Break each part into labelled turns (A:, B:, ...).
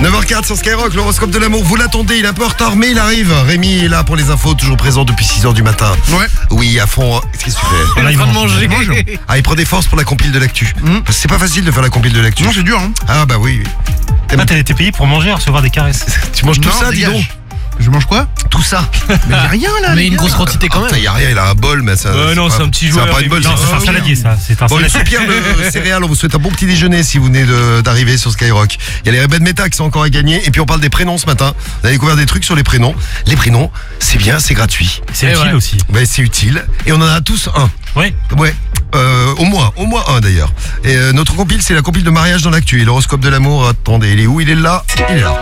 A: 9h04 sur Skyrock, l'horoscope de l'amour. Vous l'attendez, il est un peu en retard, mais il arrive. Rémi est là pour les infos, toujours présent depuis 6h du matin.
B: Ouais.
A: Oui, à fond. Qu'est-ce que tu fais?
B: Il est en train de manger.
A: Ah, il prend des forces pour la compile de l'actu. C'est pas facile de faire la compile de l'actu.
B: Non, c'est dur, hein.
A: Ah, bah oui.
C: Ah, t'as été payé pour manger et recevoir des caresses.
A: Tu manges tout
B: Non,
A: ça, dis
B: dégage.
A: donc.
B: Je mange quoi?
A: Tout ça.
B: Mais y'a rien là.
D: Mais une grosse quantité quand même.
A: Il y a rien, il a un bol, mais ça.
C: Non, c'est un petit joueur.
A: C'est pas une bol,
C: Non, c'est un saladier, ça. C'est un
A: Bon, le
C: saladier.
A: soupir de céréales, on vous souhaite un bon petit déjeuner si vous venez d'arriver sur Skyrock. Il y a les Rebelles Méta qui sont encore à gagner. Et puis on parle des prénoms ce matin. On a découvert des trucs sur les prénoms. Les prénoms, c'est bien, c'est gratuit.
C: C'est utile aussi.
A: Ouais, c'est utile. Et on en a tous un.
C: Ouais.
A: Ouais. Au moins un d'ailleurs. Et notre compile, c'est la compile de mariage dans l'actu. Et l'horoscope de l'amour, attendez, il est où? Il est là. Il est là.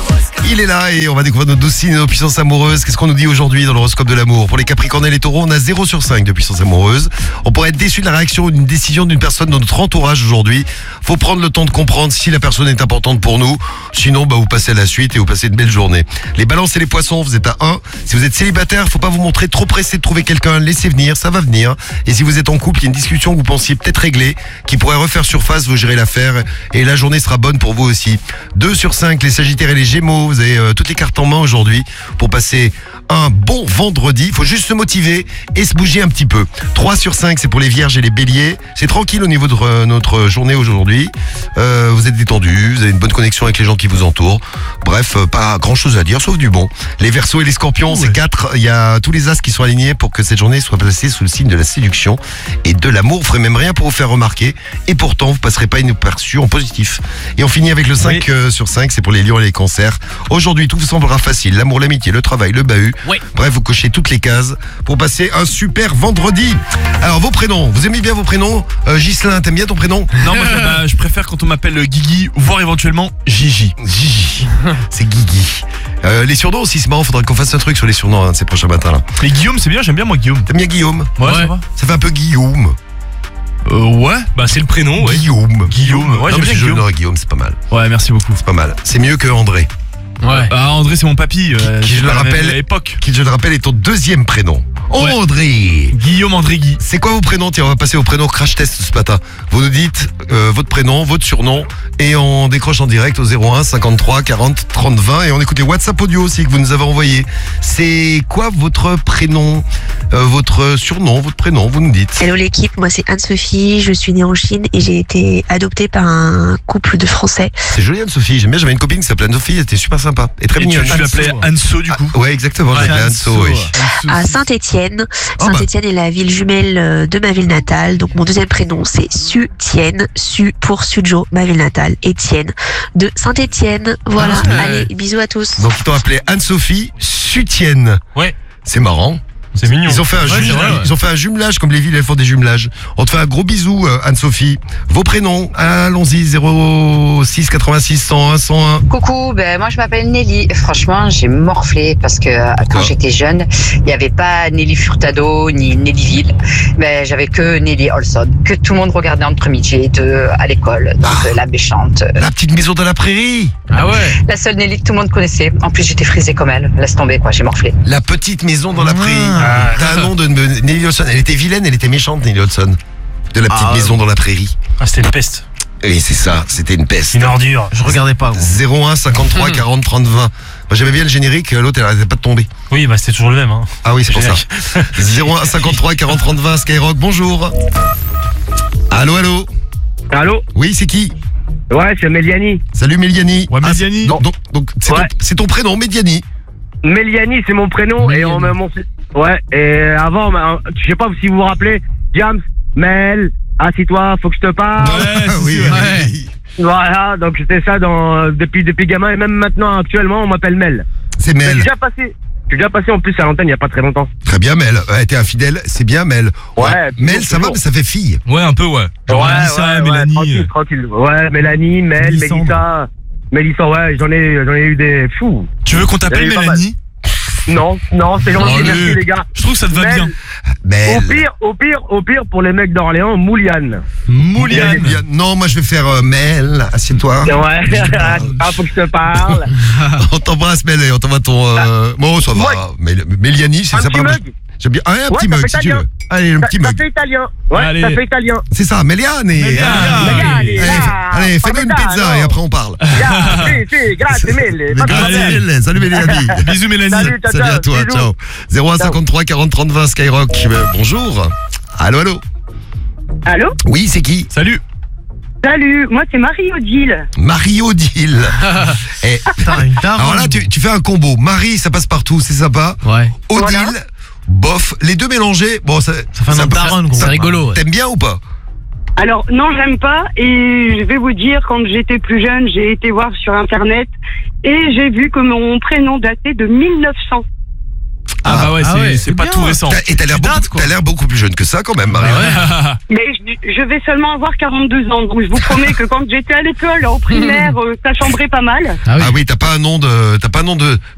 A: Il est là et on va découvrir nos 12 signes et nos puissances amoureuses. Qu'est-ce qu'on nous dit aujourd'hui dans l'horoscope de l'amour? Pour les Capricornes et les Taureaux, on a 0 sur 5 de puissance amoureuse. On pourrait être déçu de la réaction ou d'une décision d'une personne dans notre entourage aujourd'hui. Faut prendre le temps de comprendre si la personne est importante pour nous. Sinon, vous passez à la suite et vous passez de belles journées. Les Balances et les Poissons, vous êtes à 1. Si vous êtes célibataire, faut pas vous montrer trop pressé de trouver quelqu'un. Laissez venir, ça va venir. Et si vous êtes en couple, il y a une discussion que vous pensiez peut-être régler, qui pourrait refaire surface, vous gérez l'affaire et la journée sera bonne pour vous aussi. 2 sur 5, les Sagittaires et les Gémeaux, vous avez toutes les cartes en main aujourd'hui pour passer un bon vendredi. Il faut juste se motiver et se bouger un petit peu. 3 sur 5, c'est pour les Vierges et les Béliers. C'est tranquille au niveau de notre journée aujourd'hui. Vous êtes détendus, vous avez une bonne connexion avec les gens qui vous entourent. Bref, pas grand chose à dire, sauf du bon. Les Verseaux et les Scorpions, c'est 4. Il y a tous les as qui sont alignés pour que cette journée soit placée sous le signe de la séduction et de l'amour. Vous ferez même rien pour vous faire remarquer. Et pourtant, vous passerez pas inaperçu en positif. Et on finit avec le 5 sur 5, c'est pour les Lions et les Cancers. Aujourd'hui, tout vous semblera facile. L'amour, l'amitié, le travail, le bahut.
D: Oui.
A: Bref, vous cochez toutes les cases pour passer un super vendredi. Alors, vos prénoms, vous aimez bien vos prénoms? Ghislain, t'aimes bien ton prénom?
E: Non, moi je préfère quand on m'appelle Guigui, voire éventuellement Gigi.
A: Gigi, c'est Guigui. Les surnoms aussi, c'est marrant, faudrait qu'on fasse un truc sur les surnoms ces prochains matins là.
E: Mais Guillaume, c'est bien, j'aime bien moi Guillaume.
A: T'aimes bien Guillaume?
E: Ouais, ça va.
A: Ça fait un peu Guillaume.
E: Ouais.
C: Bah, c'est le prénom, ouais.
A: Guillaume.
E: Guillaume, ouais,
A: Non,
E: j'aime
A: mais
E: bien
A: c'est joli,
E: Guillaume.
A: non, Guillaume, c'est pas mal.
E: Ouais, merci beaucoup.
A: C'est pas mal. C'est mieux que André.
D: Ouais.
E: Bah, André, c'est mon papy.
A: Qui, je le rappelle,
E: époque.
A: qui, je le rappelle, est ton deuxième prénom.
E: Ouais.
A: André.
E: Guillaume André Guy.
A: C'est quoi vos prénoms? Tiens, on va passer au prénom crash test ce matin. Vous nous dites votre prénom, votre surnom et on décroche en direct au 01 53 40 30 20 et on écoute les WhatsApp audio aussi que vous nous avez envoyés. C'est quoi votre prénom, votre surnom, votre prénom? Vous nous dites.
F: Hello l'équipe, moi c'est Anne-Sophie, je suis née en Chine et j'ai été adoptée par un couple de Français.
A: C'est joli Anne-Sophie, j'aime bien, j'avais une copine qui s'appelait Anne-Sophie, elle était super sympa et très
E: Et tu
A: mignonne.
E: l'appelais Anso du coup.
A: Ouais, exactement, je l'appelais Anso, oui.
F: À Saint-Étienne.
A: Oh, bah.
F: Saint-Étienne est la ville jumelle de ma ville natale. Donc mon deuxième prénom c'est Su-Tienne. Su pour Sujo, ma ville natale. Étienne de Saint-Étienne. Voilà,
A: Ah, ouais.
F: allez, bisous à tous.
A: Donc ils t'ont appelé Anne-Sophie Sutienne.
C: Ouais.
A: C'est marrant.
C: C'est mignon.
A: Ils ont fait un
C: Ouais, c'est vrai, ouais.
A: ils ont fait un jumelage comme les villes elles font des jumelages. On te fait un gros bisou Anne-Sophie. Vos prénoms, allons-y 06 86 101 101.
G: Coucou, moi je m'appelle Nelly. Franchement, j'ai morflé parce que quand j'étais jeune, il n'y avait pas Nelly Furtado ni Nelly Ville. J'avais que Nelly Olson, que tout le monde regardait entre midi et deux à l'école. Donc la méchante.
A: La petite maison dans la prairie.
D: Ah ouais.
G: La seule Nelly que tout le monde connaissait. En plus, j'étais frisée comme elle. Laisse tomber, quoi, j'ai morflé.
A: La petite maison dans la prairie. T'as un nom de Nelly Olson. Elle était vilaine, elle était méchante Nelly Olson. De la petite maison dans la prairie.
C: Ah, c'était une peste.
A: Et c'est ça, c'était une peste.
C: Une ordure.
D: Je regardais pas. Gros.
A: 01 53 40 30 20. Moi j'aimais bien le générique, l'autre elle arrêtait pas de tomber.
C: Oui, bah, c'était toujours le même, hein.
A: Ah oui, c'est pour ça. 01 53 40 30 20 Skyrock, bonjour. Allô, allô.
H: Allô?
A: Oui, c'est qui?
H: Ouais, c'est Méliani.
A: Salut Méliani.
E: Ouais, Méliani.
A: Donc c'est
H: Ouais.
A: c'est ton prénom, Méliani.
H: Méliani, c'est mon prénom. Et on ouais, et avant, je sais pas si vous vous rappelez, James, Mel, assis-toi, faut que je te parle.
E: Ouais,
A: oui,
E: ouais.
A: oui.
H: Voilà, donc c'était ça depuis gamin. Et même maintenant, actuellement, on m'appelle Mel.
A: C'est
H: Mais
A: Mel.
H: Je suis déjà passé en plus à l'antenne il y a pas très longtemps.
A: Très bien Mel. T'es infidèle, c'est bien Mel.
H: Ouais,
A: Mel,
H: toujours,
A: ça va,
H: toujours.
A: mais ça fait fille.
E: Ouais, un peu, ouais. Genre Mélissa, Mélanie.
H: tranquille. Ouais, Mélanie, Mel,
E: Mélissandre.
H: Mélissa, ouais, j'en ai eu des fous.
E: Tu veux qu'on t'appelle
H: Il y en a eu pas
E: Mélanie?
H: Non, c'est gentil,
E: Allez.
H: merci les gars.
E: Je trouve que ça te va
H: Mel.
E: bien.
A: Mel.
H: Au pire, pour les mecs d'Orléans, Mouliane.
E: Mouliane.
A: Non, moi je vais faire Mel, assieds-toi.
H: Ouais, faut que je te parle.
A: On t'embrasse Mel et on t'envoie ton... Bon, ça va.
H: Ouais.
A: Méliani, c'est
H: Un
A: sympa.
H: petit mug.
A: J'aime bien. Allez, un petit
H: ça
A: mug
H: fait
A: si tu
H: italien.
A: veux. Allez, un petit
H: Ça
A: mug.
H: fait italien. Ouais,
E: Allez.
H: ça fait italien.
A: C'est ça, Méliane. Allez, fais-nous une pizza et après on parle.
H: Grazie mille. Pas de problème.
A: Grazie, salut Mélanie.
E: Bisous Mélanie.
H: Salut, ciao,
A: Salut à toi,
H: bisous.
A: ciao. 0153 40 30 20 Skyrock. Bonjour. Allô, allô.
I: Allô?
A: Oui, c'est qui?
E: Salut.
I: Salut, moi c'est Marie-Odile.
A: Marie-Odile. Eh,
B: Putain, une daronne.
A: alors là, tu fais un combo. Marie, ça passe partout, c'est sympa.
B: Ouais.
A: Odile,
I: Voilà.
A: bof. Les deux mélangés, bon, ça
B: fait un nom de daronne, gros.
A: ça-
B: C'est rigolo, ouais.
A: T'aimes bien ou pas?
I: Alors non, j'aime pas et je vais vous dire, quand j'étais plus jeune, j'ai été voir sur internet et j'ai vu que mon prénom datait de 1900.
E: Ah bah ouais,
B: Ah
E: c'est
B: ouais,
E: c'est
B: c'est
E: pas
B: bien.
E: tout récent.
A: Et t'as l'air
B: Tu dates, quoi.
A: beaucoup plus jeune que ça quand même, Marie.
I: Mais je vais seulement avoir 42 ans, donc je vous promets que quand j'étais à l'école, en primaire, ça chambrait pas mal.
B: Ah oui.
A: Ah oui, t'as pas un nom de